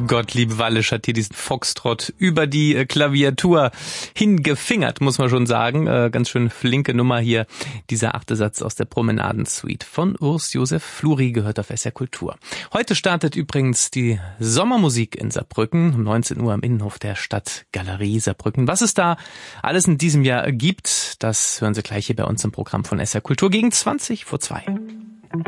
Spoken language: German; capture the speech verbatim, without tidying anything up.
Gottlieb Wallisch hat hier diesen Foxtrott über die äh, Klaviatur hingefingert, muss man schon sagen. Äh, ganz schön flinke Nummer hier. Dieser achte Satz aus der Promenadensuite von Urs Josef Fluri gehört auf S R Kultur. Heute startet übrigens die Sommermusik in Saarbrücken um neunzehn Uhr am Innenhof der Stadtgalerie Saarbrücken. Was es da alles in diesem Jahr gibt, das hören Sie gleich hier bei uns im Programm von S R Kultur gegen zwanzig vor zwei.